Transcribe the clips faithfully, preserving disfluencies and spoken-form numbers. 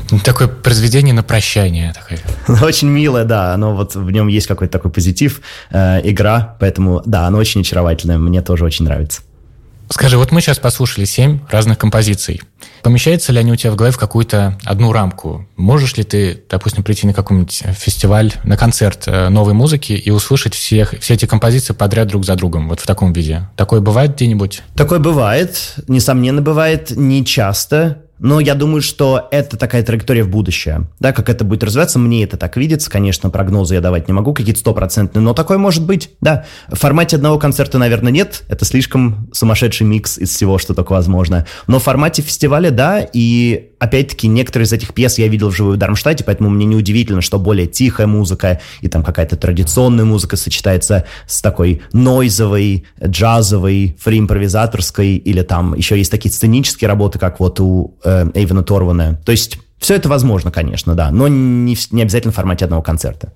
Такое произведение на прощание. Такое. Очень милое, да. Оно вот, в нем есть какой-то такой позитив, э, игра. Поэтому, да, оно очень очаровательное. Мне тоже очень нравится. Скажи, вот мы сейчас послушали семь разных композиций. Помещаются ли они у тебя в голове в какую-то одну рамку? Можешь ли ты, допустим, прийти на какой-нибудь фестиваль, на концерт новой музыки и услышать всех, все эти композиции подряд друг за другом, вот в таком виде? Такое бывает где-нибудь? Такое бывает, несомненно, бывает, не часто. Но я думаю, что это такая траектория в будущее. Да, как это будет развиваться, мне это так видится. Конечно, прогнозы я давать не могу, какие-то стопроцентные, но такое может быть, да. В формате одного концерта, наверное, нет. Это слишком сумасшедший микс из всего, что только возможно. Но в формате фестиваля, да, и опять-таки некоторые из этих пьес я видел вживую в Дармштадте, поэтому мне неудивительно, что более тихая музыка и там какая-то традиционная музыка сочетается с такой нойзовой, джазовой, фри-импровизаторской, или там еще есть такие сценические работы, как вот у э, Эйвена Торвана. То есть все это возможно, конечно, да, но не, не обязательно в формате одного концерта.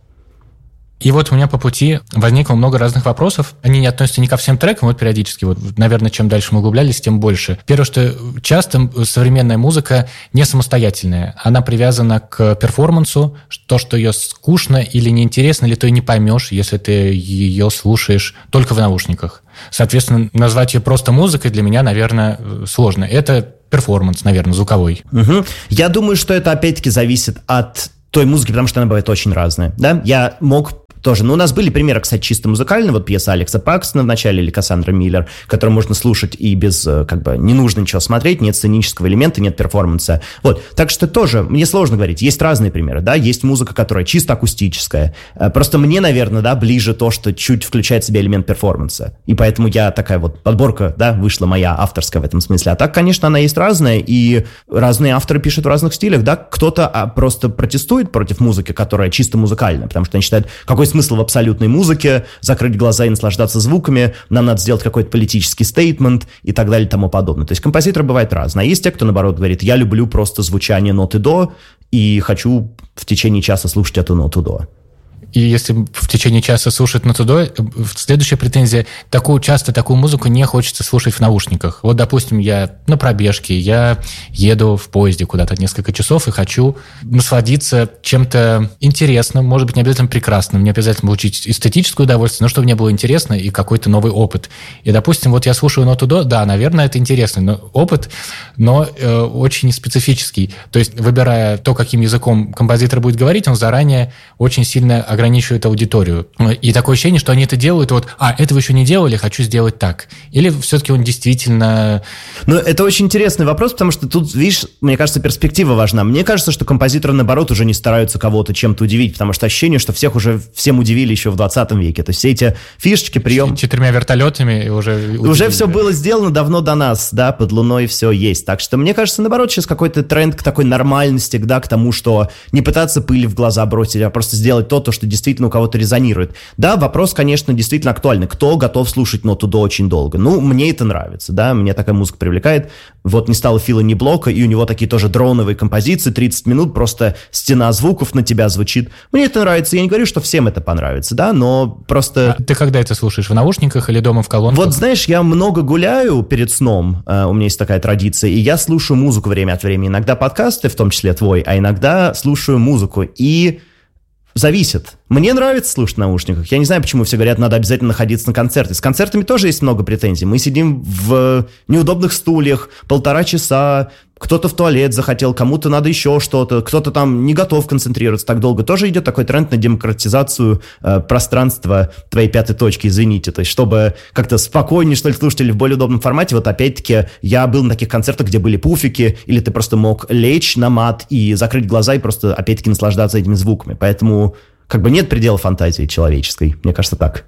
И вот у меня по пути возникло много разных вопросов. Они не относятся ни ко всем трекам, вот периодически. Вот, наверное, чем дальше мы углублялись, тем больше. Первое, что часто современная музыка не самостоятельная. Она привязана к перформансу. То, что ее скучно или неинтересно, или ты не поймешь, если ты ее слушаешь только в наушниках. Соответственно, назвать ее просто музыкой для меня, наверное, сложно. Это перформанс, наверное, звуковой. Угу. Я думаю, что это опять-таки зависит от той музыки, потому что она бывает очень разная. Да? Я мог тоже. Ну, у нас были примеры, кстати, чисто музыкальные. Вот пьеса Алекса Пакстона в начале или Кассандра Миллер, которую можно слушать и без, как бы, не нужно ничего смотреть, нет сценического элемента, нет перформанса. Вот. Так что тоже, мне сложно говорить. Есть разные примеры, да. Есть музыка, которая чисто акустическая. Просто мне, наверное, да, ближе то, что чуть включает в себя элемент перформанса. И поэтому я такая вот подборка, да, вышла моя авторская в этом смысле. А так, конечно, она есть разная, и разные авторы пишут в разных стилях, да. Кто-то просто протестует против музыки, которая чисто музыкальная, потому что они считают, какой смысл в абсолютной музыке, закрыть глаза и наслаждаться звуками, нам надо сделать какой-то политический стейтмент и так далее и тому подобное. То есть композиторы бывают разные. А есть те, кто, наоборот, говорит, я люблю просто звучание ноты до и хочу в течение часа слушать эту ноту до. И если в течение часа слушать ноту до, следующая претензия, такую, часто такую музыку не хочется слушать в наушниках. Вот, допустим, я на пробежке, я еду в поезде куда-то несколько часов и хочу насладиться чем-то интересным, может быть, не обязательно прекрасным, не обязательно получить эстетическое удовольствие, но чтобы мне было интересно и какой-то новый опыт. И, допустим, вот я слушаю ноту до, да, наверное, это интересный но опыт, но э, очень специфический. То есть, выбирая то, каким языком композитор будет говорить, он заранее очень сильно ограничивает аудиторию. И такое ощущение, что они это делают, вот, а, этого еще не делали, хочу сделать так. Или все-таки он действительно... Ну, это очень интересный вопрос, потому что тут, видишь, мне кажется, перспектива важна. Мне кажется, что композиторы, наоборот, уже не стараются кого-то чем-то удивить, потому что ощущение, что всех уже всем удивили еще в двадцатом веке. То есть все эти фишечки, прием... Четырьмя вертолетами уже удивили. Уже все было сделано давно до нас, да, под луной все есть. Так что, мне кажется, наоборот, сейчас какой-то тренд к такой нормальности, да, к тому, что не пытаться пыль в глаза бросить, а просто сделать то, то, что действительно у кого-то резонирует. Да, вопрос, конечно, действительно актуальный. Кто готов слушать ноту до очень долго? Ну, мне это нравится, да, мне такая музыка привлекает. Вот не стало Фила ни Блока, и у него такие тоже дроновые композиции, тридцать минут, просто стена звуков на тебя звучит. Мне это нравится. Я не говорю, что всем это понравится, да, но просто... А ты когда это слушаешь? В наушниках или дома в колонках? Вот, знаешь, я много гуляю перед сном, uh, у меня есть такая традиция, и я слушаю музыку время от времени. Иногда подкасты, в том числе твой, а иногда слушаю музыку. И зависит. Мне нравится слушать в наушниках. Я не знаю, почему все говорят, надо обязательно находиться на концерте. С концертами тоже есть много претензий. Мы сидим в неудобных стульях полтора часа, кто-то в туалет захотел, кому-то надо еще что-то, кто-то там не готов концентрироваться так долго. Тоже идет такой тренд на демократизацию э, пространства твоей пятой точки, извините. То есть, чтобы как-то спокойнее, что ли, слушать или в более удобном формате. Вот опять-таки, я был на таких концертах, где были пуфики, или ты просто мог лечь на мат и закрыть глаза и просто, опять-таки, наслаждаться этими звуками. Поэтому, как бы, нет предела фантазии человеческой. Мне кажется, так.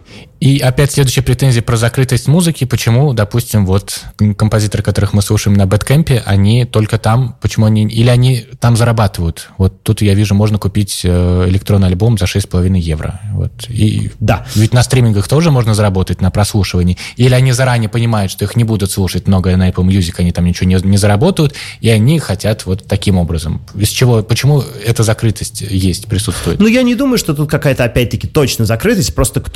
И опять следующая претензия про закрытость музыки. Почему, допустим, вот композиторы, которых мы слушаем на Бэдкэмпе, они только там, почему они... Или они там зарабатывают. Вот тут я вижу, можно купить электронный альбом за шесть с половиной евро. Вот. И да. Ведь на стримингах тоже можно заработать на прослушивании. Или они заранее понимают, что их не будут слушать много на Apple Music, они там ничего не, не заработают, и они хотят вот таким образом. Из чего, почему эта закрытость есть, присутствует? Ну, я не думаю, что тут какая-то, опять-таки, точно закрытость, просто кто-то так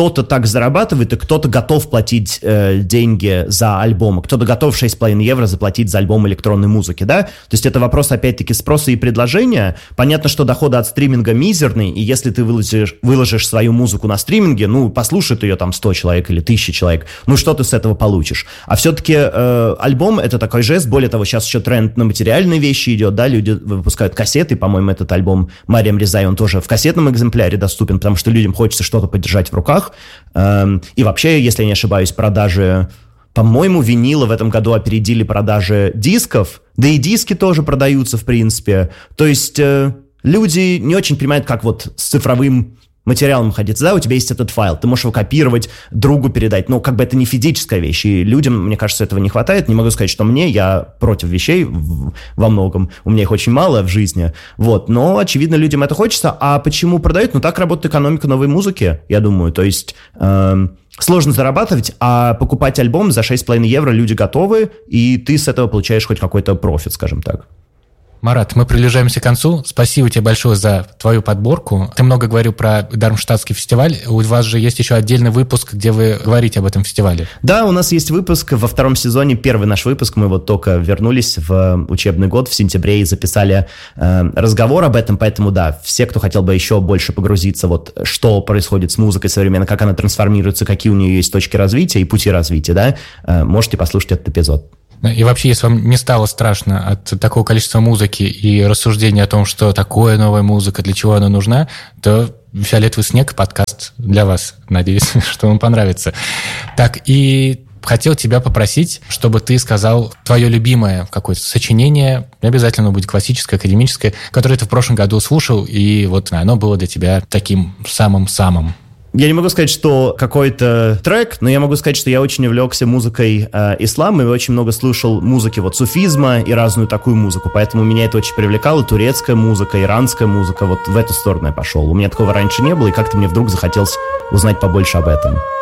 так зарабатывает, и кто-то готов платить э, деньги за альбомы, кто-то готов шесть с половиной евро заплатить за альбом электронной музыки, да? То есть это вопрос, опять-таки, спроса и предложения. Понятно, что доходы от стриминга мизерные, и если ты выложишь, выложишь свою музыку на стриминге, ну, послушает ее там сто человек или тысяча человек, ну, что ты с этого получишь? А все-таки э, альбом — это такой жест, более того, сейчас еще тренд на материальные вещи идет, да, люди выпускают кассеты, по-моему, этот альбом Мариам Резай, он тоже в кассетном экземпляре доступен, потому что людям хочется что-то подержать в руках. Эм, и вообще, если я не ошибаюсь, продажи, по-моему, винила в этом году опередили продажи дисков, да и диски тоже продаются, в принципе. То есть э, люди не очень понимают, как вот с цифровым материалом ходить. Да, у тебя есть этот файл, ты можешь его копировать, другу передать, но как бы это не физическая вещь, и людям, мне кажется, этого не хватает. Не могу сказать, что мне, я против вещей во многом, у меня их очень мало в жизни, вот, но, очевидно, людям это хочется. А почему продают? Ну, так работает экономика новой музыки, я думаю, то есть... Э- Сложно зарабатывать, а покупать альбом за шесть с половиной евро люди готовы, и ты с этого получаешь хоть какой-то профит, скажем так. Марат, мы приближаемся к концу. Спасибо тебе большое за твою подборку. Ты много говорил про Дармштадтский фестиваль. У вас же есть еще отдельный выпуск, где вы говорите об этом фестивале. Да, у нас есть выпуск во втором сезоне, первый наш выпуск. Мы вот только вернулись в учебный год в сентябре и записали э, разговор об этом. Поэтому, да, все, кто хотел бы еще больше погрузиться, вот что происходит с музыкой современно, как она трансформируется, какие у нее есть точки развития и пути развития, да, э, можете послушать этот эпизод. И вообще, если вам не стало страшно от такого количества музыки и рассуждений о том, что такое новая музыка, для чего она нужна, то «Фиолетовый снег» подкаст для вас. Надеюсь, что вам понравится. Так, и хотел тебя попросить, чтобы ты сказал твое любимое какое-то сочинение, не обязательно будет классическое, академическое, которое ты в прошлом году слушал, и вот оно было для тебя таким самым-самым. Я не могу сказать, что какой-то трек, но я могу сказать, что я очень увлекся музыкой э, ислама и очень много слушал музыки вот суфизма и разную такую музыку, поэтому меня это очень привлекало, турецкая музыка, иранская музыка, вот в эту сторону я пошел. У меня такого раньше не было, и как-то мне вдруг захотелось узнать побольше об этом.